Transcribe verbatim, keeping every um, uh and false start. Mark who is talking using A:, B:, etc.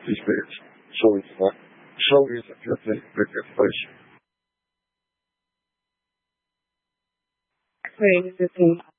A: these bears. So it's not, so is a good thing, a good place.
B: Great, good thing.